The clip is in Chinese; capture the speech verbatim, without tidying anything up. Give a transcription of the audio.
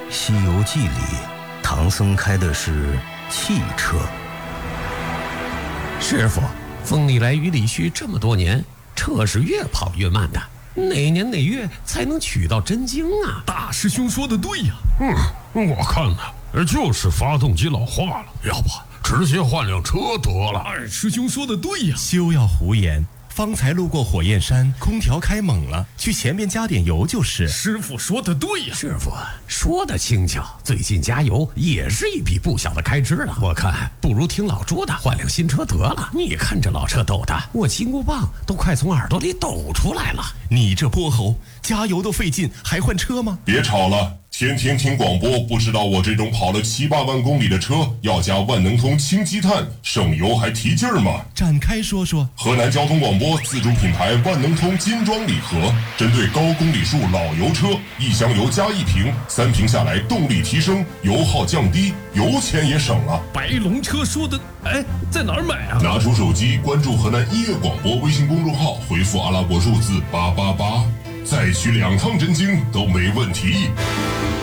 《西游记》里，唐僧开的是汽车。 师傅，风里来雨里去这么多年，车是越跑越慢的，哪年哪月才能取到真经啊？ 大师兄说的对呀。 嗯，我看呢，就是发动机老化了，要不直接换辆车得了。 二师兄说的对呀。 休要胡言，方才路过火焰山，空调开猛了，去前面加点油就是。 师傅说的对呀。 师傅说的轻巧，最近加油也是一笔不小的开支了。我看不如听老朱的，换辆新车得了。你看这老车抖的，我金箍棒都快从耳朵里抖出来了。 你这泼猴，加油都费劲，还换车吗？ 别吵了。天天听广播，不知道我这种跑了七八万公里的车要加万能通氢积碳，省油还提劲儿吗？ 展开说说。 河南交通广播自主品牌万能通金装礼盒，针对高公里数老油车，一箱油加一瓶，三瓶下来动力提升，油耗降低，油钱也省了。 白龙车说的，哎，在哪儿买啊？ 拿出手机，关注河南音乐广播微信公众号，回复阿拉伯数字八八八，再取两趟真经都没问题。